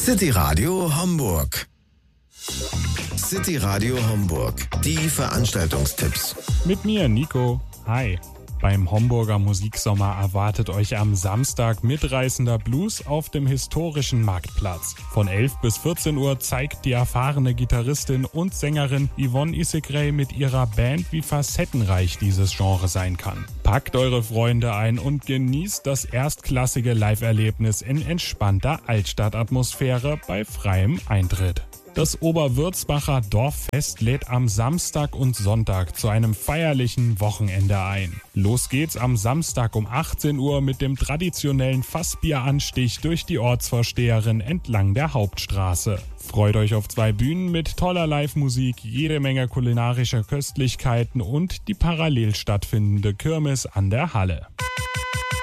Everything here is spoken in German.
City Radio Homburg. City Radio Homburg. Die Veranstaltungstipps. Mit mir, Nico. Hi. Beim Homburger Musiksommer erwartet euch am Samstag mitreißender Blues auf dem historischen Marktplatz. Von 11 bis 14 Uhr zeigt die erfahrene Gitarristin und Sängerin Yvonne Isegray mit ihrer Band, wie facettenreich dieses Genre sein kann. Packt eure Freunde ein und genießt das erstklassige Live-Erlebnis in entspannter Altstadtatmosphäre bei freiem Eintritt. Das Oberwürzbacher Dorffest lädt am Samstag und Sonntag zu einem feierlichen Wochenende ein. Los geht's am Samstag um 18 Uhr mit dem traditionellen Fassbieranstich durch die Ortsvorsteherin entlang der Hauptstraße. Freut euch auf 2 Bühnen mit toller Live-Musik, jede Menge kulinarischer Köstlichkeiten und die parallel stattfindende Kirmes an der Halle.